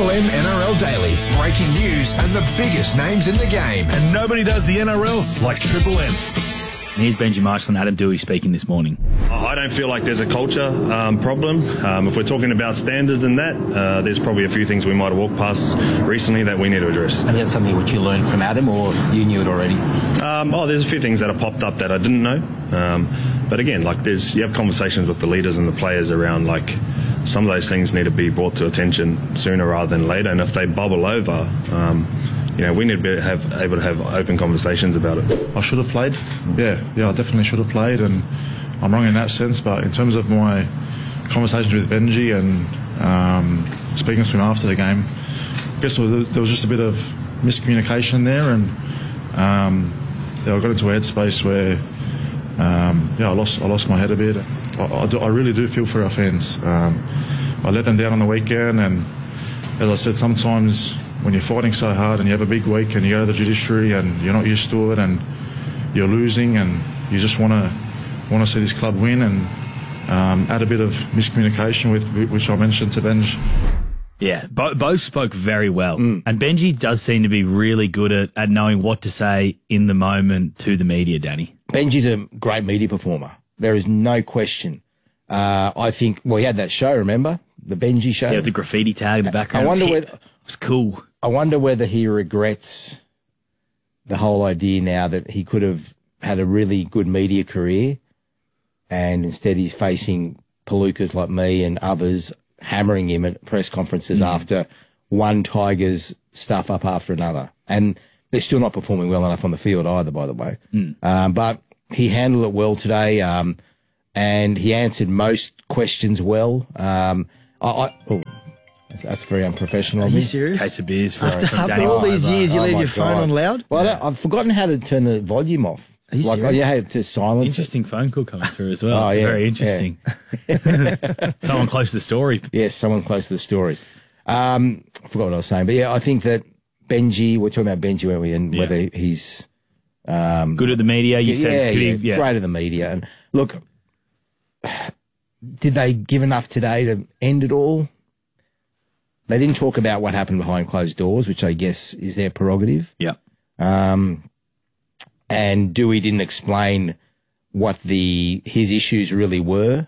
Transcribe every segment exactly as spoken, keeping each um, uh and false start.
Triple M N R L Daily. Breaking news and the biggest names in the game. And nobody does the N R L like Triple M. Here's Benji Marshall and Adam Dewey speaking this morning. I don't feel like there's a culture um, problem. Um, if we're talking about standards and that, uh, there's probably a few things we might have walked past recently that we need to address. And that's something which you learned from Adam, or you knew it already? Um, oh, there's a few things that have popped up that I didn't know. Um, but again, like there's, you have conversations with the leaders and the players around like some of those things need to be brought to attention sooner rather than later. And if they bubble over, um, you know, we need to be have, able to have open conversations about it. I should have played. Yeah, yeah, I definitely should have played, and I'm wrong in that sense. But in terms of my conversations with Benji and um, speaking to him after the game, I guess there was just a bit of miscommunication there, and um, yeah, I got into a headspace where um, yeah, I lost I lost my head a bit. I, I, do, I really do feel for our fans. Um, I let them down on the weekend, and as I said, sometimes when you're fighting so hard and you have a big week and you go to the judiciary and you're not used to it and you're losing and you just want to want to see this club win, and um, add a bit of miscommunication with which I mentioned to Benj. Yeah, bo- both spoke very well. Mm. And Benji does seem to be really good at, at knowing what to say in the moment to the media, Danny. Benji's a great media performer. There is no question. Uh, I think, well, he had that show, remember? The Benji show? Yeah, the graffiti tag in the background. I wonder it was, whether, it was cool. I wonder whether he regrets the whole idea now that he could have had a really good media career, and instead he's facing palookas like me and others hammering him at press conferences mm. after one Tigers stuff up after another. And they're still not performing well enough on the field either, by the way. Mm. Um, but he handled it well today, um, and he answered most questions well. Um, I, I, oh, that's, that's very unprofessional. Are you serious? Case of beers for, after, from after Danny. all these years, you oh leave your phone God. on loud? Well, yeah. I don't, I've forgotten how to turn the volume off. Are you like, serious? yeah, had to silence. Interesting it. phone call coming through as well. Oh, it's yeah, very interesting. Yeah. Someone close to the story. Yes, someone close to the story. Um, I forgot what I was saying, but yeah, I think that Benji, we're talking about Benji, weren't we, and yeah. whether he's um, good at the media. You yeah, said yeah, could yeah, he, yeah, great at the media. And look, did they give enough today to end it all? They didn't talk about what happened behind closed doors, which I guess is their prerogative. Yeah. Um, and Dewey didn't explain what the his issues really were.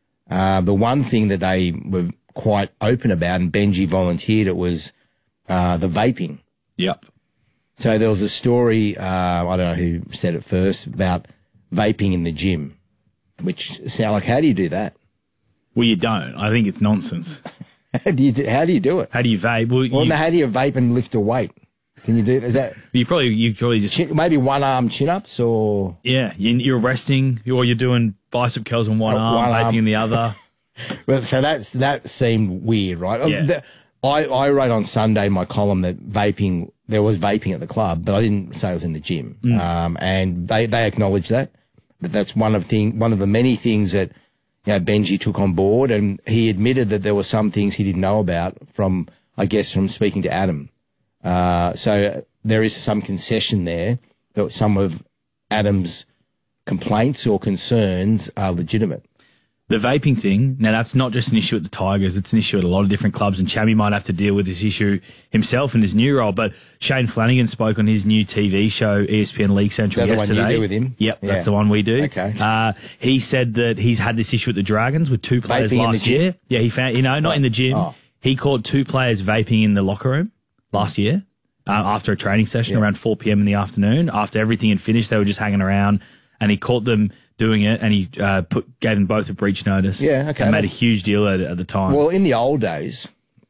Uh, the one thing that they were quite open about, and Benji volunteered it, was uh, the vaping. Yep. So there was a story, uh, I don't know who said it first, about vaping in the gym, which sound like, how do you do that? Well, you don't. I think it's nonsense. How do you do, how do you do it? How do you vape? Well, well you, no, how do you vape and lift a weight? Can you do is that? You probably you probably just chin, maybe one arm chin ups, or yeah, you, you're resting or you're doing bicep curls on one oh, arm, one vaping arm. in the other. Well, so that's that seemed weird, right? Yeah. The, I I wrote on Sunday in my column that vaping there was vaping at the club, but I didn't say it was in the gym. Mm. Um, and they they acknowledged that that that's one of thing one of the many things that you know Benji took on board, and he admitted that there were some things he didn't know about from I guess from speaking to Adam. Uh, so there is some concession there that some of Adam's complaints or concerns are legitimate. The vaping thing, now that's not just an issue at the Tigers, it's an issue at a lot of different clubs, and Chammy might have to deal with this issue himself in his new role, but Shane Flanagan spoke on his new T V show, E S P N League Central, Is that yesterday. the one you do with him? Yep, yeah. that's the one we do. Okay. Uh, he said that he's had this issue with the Dragons with two players vaping last year. Yeah, he found, you know, not oh. in the gym. Oh. He caught two players vaping in the locker room last year. Uh, after a training session yeah. around four p.m. in the afternoon. After everything had finished, they were just hanging around, and he caught them doing it, and he uh, put gave them both a breach notice. Yeah, okay. And made a huge deal at, at the time. Well, in the old days,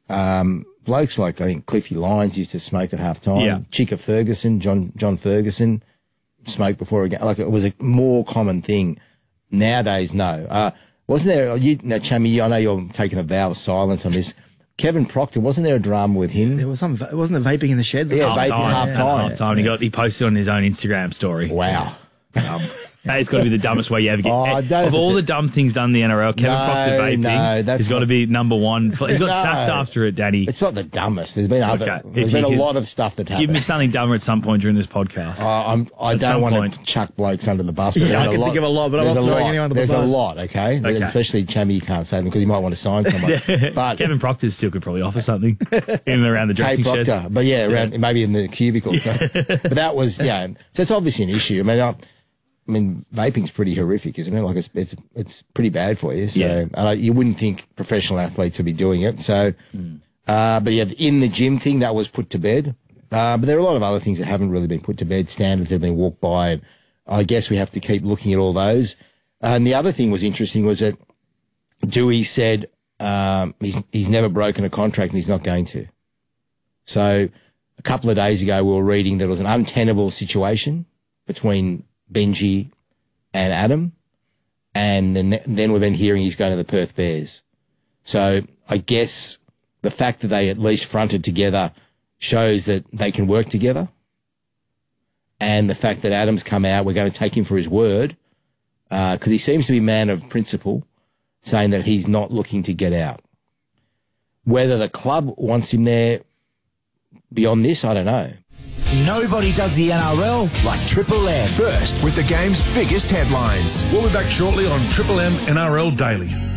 um, blokes like I think Cliffy Lyons used to smoke at half time. Yeah. Chica Ferguson, John John Ferguson, smoked before a game. Like it was a more common thing. Nowadays, no. Uh, wasn't there? You, now, Chammy, I know you're taking a vow of silence on this. Kevin Proctor, wasn't there a drama with him? There was some, wasn't there vaping in the sheds? Yeah, half vaping time, half time. Half time. He got he posted on his own Instagram story. Wow. Um, That has got to be the dumbest way you ever get. Oh, I don't know of if all it's the a- dumb things done in the N R L, Kevin No, Proctor vaping no, that's has got not- to be number one. He got No. sacked after it, Danny. It's not the dumbest. There's been other. Okay, There's if been you a could lot of stuff that happened. Give me something dumber at some point during this podcast. Uh, I'm, I At don't some want point. to chuck blokes under the bus. But Yeah, there's I a can lot, think of a lot, but I'm there's not a throwing lot. anyone under the There's bus. a lot, okay? Okay. Especially Chammy, you can't say them because you might want to sign someone. But Kevin Proctor still could probably offer something in and around the Kay dressing Proctor, sheds. but yeah, around maybe in the cubicle. So. But that was, yeah. So it's obviously an issue. I mean, I, I mean, vaping's pretty horrific, isn't it? Like it's it's it's pretty bad for you. So Yeah. and I, you wouldn't think professional athletes would be doing it. So, uh, but yeah, in the gym thing that was put to bed. Uh, but there are a lot of other things that haven't really been put to bed. Standards that have been walked by, and I guess we have to keep looking at all those. And the other thing was interesting was that Dewey said um, he's, he's never broken a contract and he's not going to. So a couple of days ago, we were reading that it was an untenable situation between Benji and Adam. And then, then we've been hearing he's going to the Perth Bears. So I guess the fact that they at least fronted together shows that they can work together. And the fact that Adam's come out, we're going to take him for his word, because he seems to be a man of principle, saying that he's not looking to get out. Whether the club wants him there beyond this, I don't know. Nobody does the N R L like Triple M. First with the game's biggest headlines. We'll be back shortly on Triple M N R L Daily.